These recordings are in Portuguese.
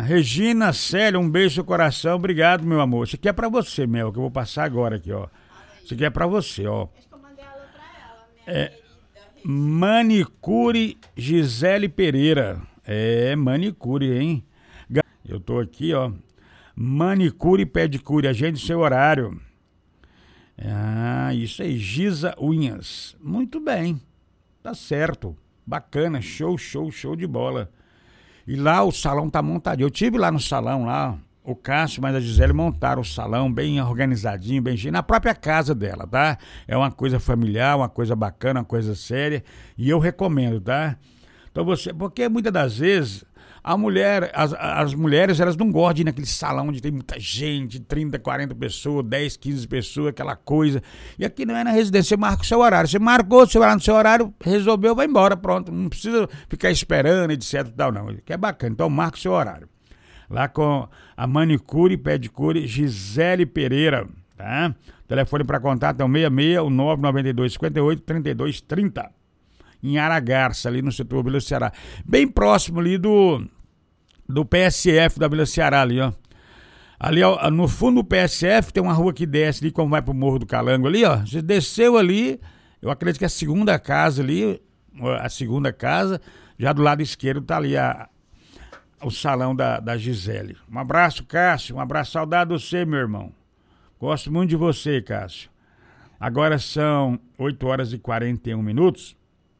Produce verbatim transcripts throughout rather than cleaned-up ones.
Regina Célia, um beijo no coração. Obrigado, meu amor. Isso aqui é pra você, Mel, que eu vou passar agora aqui, ó. Isso aqui é pra você, ó. Acho que eu mandei alô pra ela, minha É, querida Regina. Manicure Gisele Pereira. É, manicure, hein? Ga- Eu tô aqui, ó. Manicure e pedicure, agende seu horário. Ah, isso aí, Giza Unhas. Muito bem, tá certo. Bacana, show, show, show de bola. E lá o salão tá montadinho. Eu tive lá no salão, lá, o Cássio, mas a Gisele montaram o salão bem organizadinho, bem na própria casa dela, tá? É uma coisa familiar, uma coisa bacana, uma coisa séria. E eu recomendo, tá? Então você, porque muitas das vezes a mulher, as, as mulheres, elas não gostam de ir naquele salão onde tem muita gente, trinta, quarenta pessoas, dez, quinze pessoas, aquela coisa. E aqui não é na residência, você marca o seu horário. Você marcou o seu horário no seu horário, resolveu, vai embora, pronto. Não precisa ficar esperando, etc e tal, não. Que é bacana, então marca o seu horário. Lá com a manicure e pedicure Gisele Pereira, tá? Telefone para contato é o seis seis, o nove nove dois cinco oito, três dois três zero. Em Aragarça, ali no setor Vila Ceará. Bem próximo ali do, do P S F da Vila Ceará, ali, ó. Ali, ó, no fundo do P S F tem uma rua que desce ali, como vai pro Morro do Calango ali, ó. Você desceu ali, eu acredito que a segunda casa ali, a segunda casa, já do lado esquerdo tá ali a, o salão da, da Gisele. Um abraço, Cássio, um abraço, saudade de você, meu irmão. Gosto muito de você, Cássio. Agora são oito horas e quarenta e um minutos.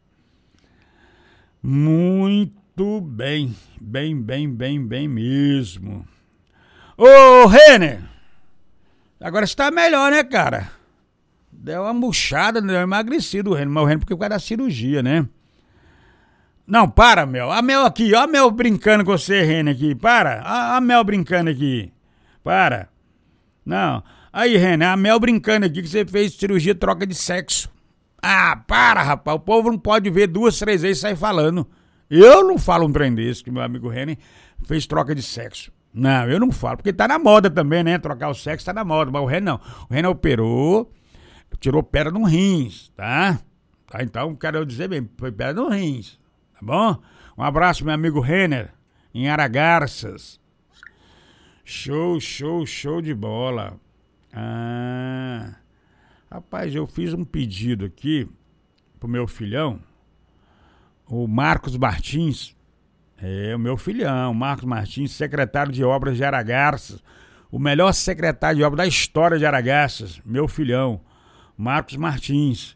Muito bem, bem, bem, bem, bem mesmo. Ô, Renner, agora você tá melhor, né, cara? Deu uma murchada, deu uma emagrecida o Renner, mas o Renner porque por causa da cirurgia, né? Não, para, Mel. A Mel aqui, ó a Mel brincando com você, Renner, aqui, para. A, a Mel brincando aqui, para. Não, aí, Renner, a Mel brincando aqui que você fez cirurgia troca de sexo. Ah, para, rapaz. O povo não pode ver duas, três vezes e sair falando. Eu não falo um trem desse, que meu amigo René fez troca de sexo. Não, eu não falo, porque tá na moda também, né? Trocar o sexo tá na moda, mas o René não. O René operou, tirou pedra no rins, tá? Tá, então, quero dizer bem, foi pedra no rins, tá bom? Um abraço, meu amigo Renner, em Aragarças. Show, show, show de bola. Ah... Rapaz, eu fiz um pedido aqui pro meu filhão, o Marcos Martins, é o meu filhão, Marcos Martins, secretário de obras de Aragarças, o melhor secretário de obras da história de Aragarças, meu filhão, Marcos Martins.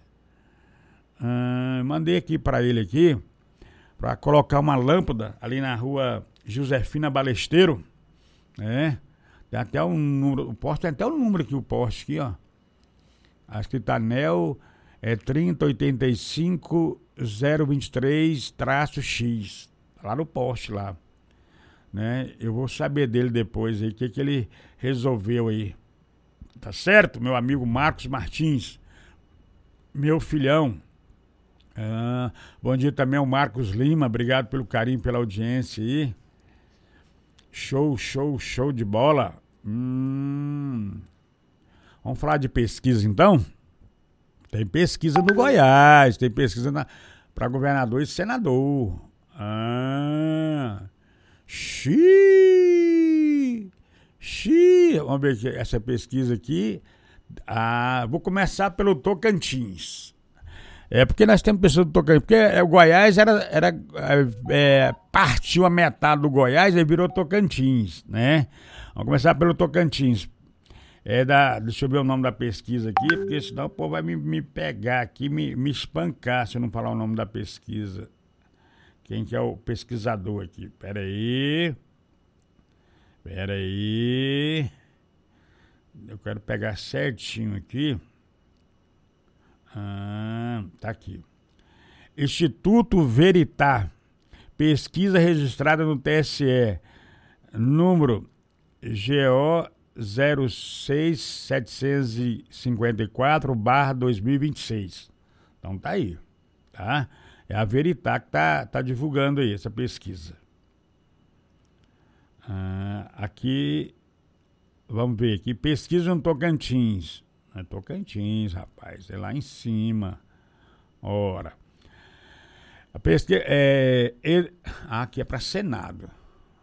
Ah, mandei aqui para ele aqui, para colocar uma lâmpada ali na rua Josefina Balesteiro, né? Tem até um número, o poste tem até um número aqui, o poste aqui, ó. Acho que tá Nel é trinta oitenta e cinco zero vinte e três traço X. Lá no poste lá. Né? Eu vou saber dele depois aí, o que, que ele resolveu aí. Tá certo, meu amigo Marcos Martins? Meu filhão. Ah, bom dia também ao Marcos Lima. Obrigado pelo carinho, pela audiência aí. Show, show, show de bola. Hum... Vamos falar de pesquisa, então? Tem pesquisa no Goiás, tem pesquisa para governador e senador. Ah, xiii, xiii. Vamos ver aqui, essa pesquisa aqui. Ah, vou começar pelo Tocantins. É porque nós temos pessoas do Tocantins. Porque é, o Goiás era, era é, partiu a metade do Goiás e virou Tocantins, né? Vamos começar pelo Tocantins. É da, deixa eu ver o nome da pesquisa aqui, porque senão o povo vai me, me pegar aqui, me, me espancar se eu não falar o nome da pesquisa. Quem que é o pesquisador aqui? Pera aí. Pera aí. Eu quero pegar certinho aqui. Ah, tá aqui. Instituto Veritar. Pesquisa registrada no T S E. Número G O zero seis setecentos e cinquenta e quatro barra dois mil e vinte e seis. Então tá aí, tá? É a Veritar que tá, tá divulgando aí essa pesquisa. Ah, aqui, vamos ver aqui, pesquisa no Tocantins. É Tocantins, rapaz, é lá em cima. Ora, a pesquisa é... Ele, ah, aqui é para Senado.